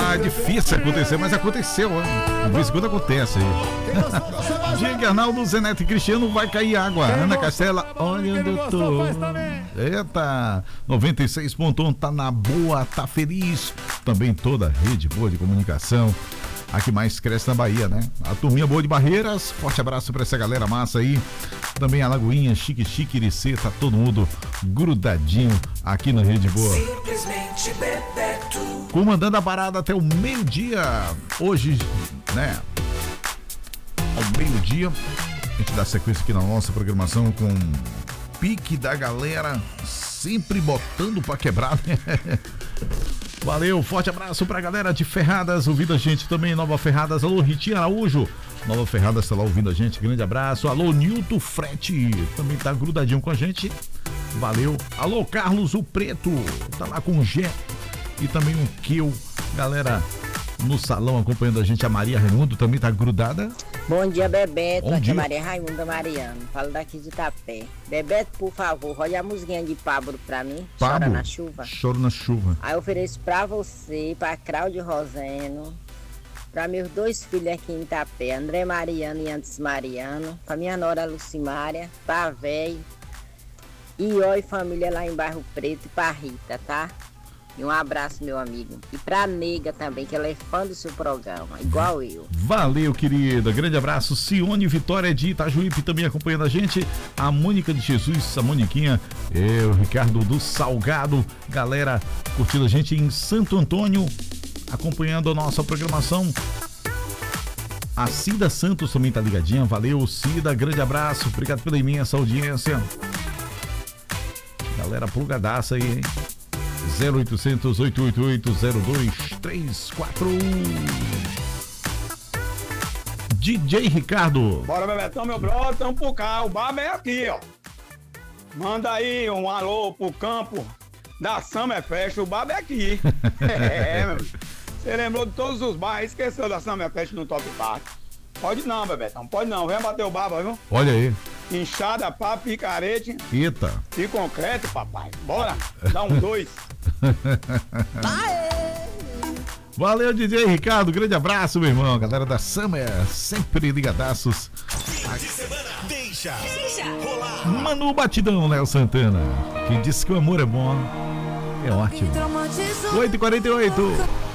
Ah, difícil acontecer, mas aconteceu, né? De vez em quando acontece aí. Diego Arnaldo, Zenete Cristiano, vai cair água. Ana Castela, olha onde eu tô. Eita, 96.1 tá na boa, tá feliz. Também toda a rede boa de comunicação. A que mais cresce na Bahia, né? A turminha boa de Barreiras, forte abraço pra essa galera massa aí. Também a Lagoinha, Chique, Iricê, tá todo mundo grudadinho aqui na Rede Boa. Simplesmente Bebeto. Comandando a parada até o meio-dia. Hoje, né? Ao meio-dia, a gente dá sequência aqui na nossa programação com pique da galera, sempre botando pra quebrar, né? Valeu, forte abraço pra galera de Ferradas, ouvindo a gente também, Nova Ferradas. Alô, Ritinha Araújo, Nova Ferradas tá lá ouvindo a gente, grande abraço. Alô, Nilton Frete, também tá grudadinho com a gente, valeu. Alô, Carlos o Preto, tá lá com o Gé e também o Keu, galera no salão acompanhando a gente. A Maria Raimundo também tá grudada. Bom dia, Bebeto. Bom Aqui dia. é Maria Raimunda Mariano. Falo daqui de Itapé. Bebeto, por favor, roda a musiquinha de Pablo pra mim. Chora Pablo? na chuva. Choro na chuva. Aí eu ofereço pra você, pra Cláudio Roseno, pra meus dois filhos aqui em Itapé, André Mariano e Antes Mariano, pra minha nora Lucimária, pra véi, Ió e família lá em Bairro Preto e pra Rita, tá? E um abraço, meu amigo. E pra Nega também, que ela é fã do seu programa, igual eu. Valeu, querida. Grande abraço. Cione Vitória de Itajuípe também acompanhando a gente. A Mônica de Jesus, a Moniquinha. O Ricardo do Salgado. Galera curtindo a gente em Santo Antônio, acompanhando a nossa programação. A Cida Santos também tá ligadinha. Valeu, Cida. Grande abraço. Obrigado pela imensa audiência. Galera plugadaça aí, hein? 0800 888 0234. DJ Ricardo. Bora, Bebetão, meu brother, tamo pro cá. O Baba é aqui, ó. Manda aí um alô pro campo da Summer Fest. O Baba é aqui. Meu. Você lembrou de todos os bares, esqueceu da Summer Fest no Top Bar. Pode não, Bebetão, pode não. Vem bater o Baba, viu? Olha aí. Inchada, pá, picarete. Eita. E concreto, papai. Bora, dá um 2. Valeu, DJ Ricardo. Grande abraço, meu irmão. Galera da Summer, sempre ligadaços. Fim de semana, deixa rolar. Manu Batidão, Léo Santana. Quem disse que o amor é bom é ótimo. 8h48.